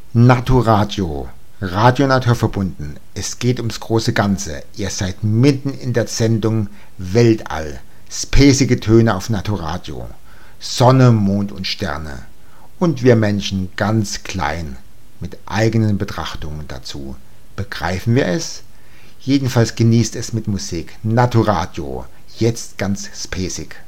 Naturadio, Radio naturverbunden. Es geht ums große Ganze. Ihr seid mitten in der Sendung Weltall. Spacige Töne auf Naturadio. Sonne, Mond und Sterne. Und wir Menschen ganz klein, mit eigenen Betrachtungen dazu. Begreifen wir es? Jedenfalls genießt es mit Musik. Naturadio, jetzt ganz spacig.